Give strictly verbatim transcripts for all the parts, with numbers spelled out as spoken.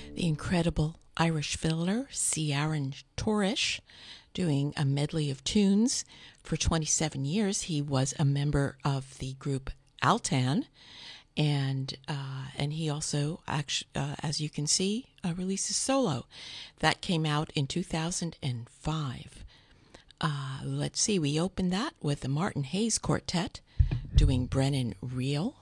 the incredible Irish fiddler C. Aaron Torish, doing a medley of tunes. For twenty-seven years, he was a member of the group Altan, and uh, and he also, actually, uh, as you can see, uh, released a solo. That came out in two thousand five. Uh, let's see, we opened that with the Martin Hayes Quartet doing Brennan Reel,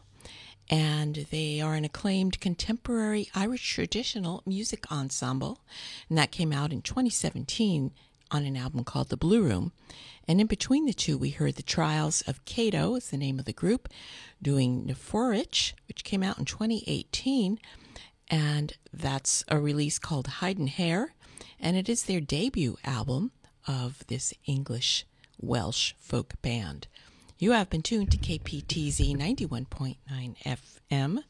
and they are an acclaimed contemporary Irish traditional music ensemble, and that came out in twenty seventeen on an album called The Blue Room. And in between the two, we heard The Trials of Cato, is the name of the group, doing Neforich, which came out in twenty eighteen, and that's a release called Hide and Hair, and it is their debut album of this English Welsh folk band. You have been tuned to K P T Z ninety-one point nine F M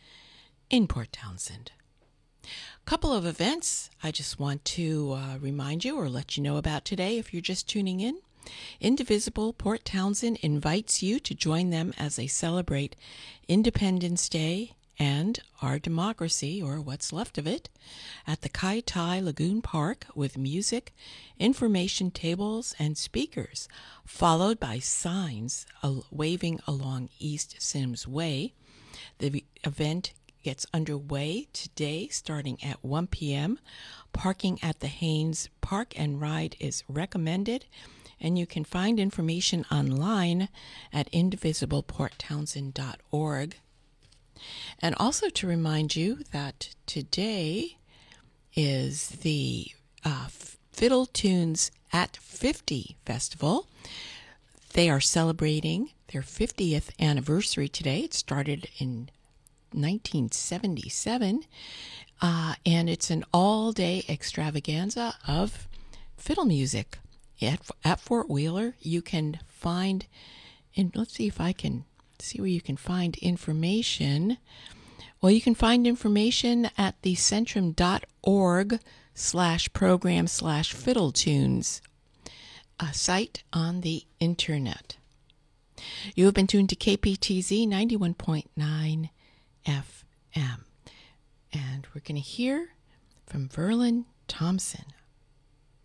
in Port Townsend. Couple of events I just want to uh, remind you or let you know about today if you're just tuning in. Indivisible Port Townsend invites you to join them as they celebrate Independence Day and our democracy, or what's left of it, at the Kai Tai Lagoon Park with music, information tables, and speakers, followed by signs waving along East Sims Way. The event gets underway today starting at one p.m. Parking at the Haynes Park and Ride is recommended, and you can find information online at indivisible port townsend dot org. And also to remind you that today is the uh, Fiddle Tunes at fifty Festival. They are celebrating their fiftieth anniversary today. It started in nineteen seventy-seven, uh, and it's an all-day extravaganza of fiddle music. At, at Fort Wheeler, you can find, and let's see if I can see where you can find information. Well, you can find information at the centrum dot org slash program slash fiddle tunes, a site on the internet. You have been tuned to K P T Z ninety-one point nine F M, and we're going to hear from Verlin Thompson.